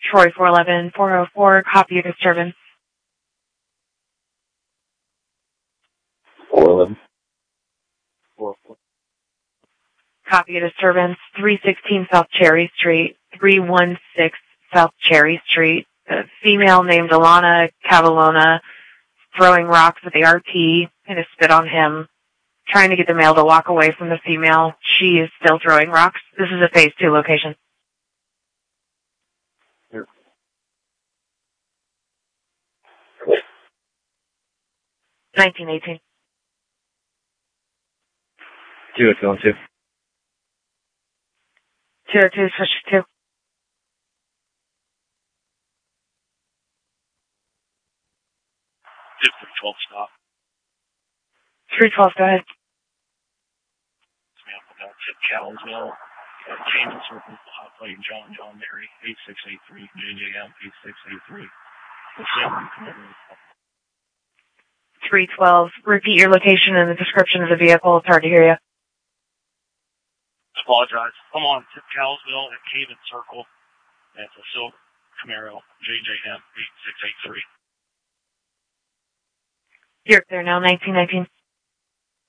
Troy 411, 404, copy your disturbance. 411. 404. Copy your disturbance, 316 South Cherry Street, 316 South Cherry Street. A female named Alana Cavallona throwing rocks at the RT and a spit on him, trying to get the male to walk away from the female. She is still throwing rocks. This is a phase 2 location. Here. 1918. 202. 202, switch to 2. 312 stop. 312, go ahead. Callowsville, Canyon Circle, Hot Plate, John Mary, 8683, JJM, 8683. 312, repeat your location and the description of the vehicle. It's hard to hear you. Apologize. I'm on Callowsville at Canyon Circle. That's a silk Camaro, JJM, 8683. You're clear now, 1919.